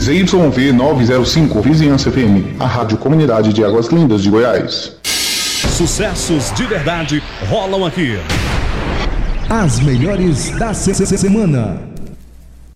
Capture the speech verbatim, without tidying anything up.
Z Y V novecentos e cinco, Vizinhança F M, a rádio comunidade de Águas Lindas de Goiás. Sucessos de verdade rolam aqui. As melhores da se- se- semana.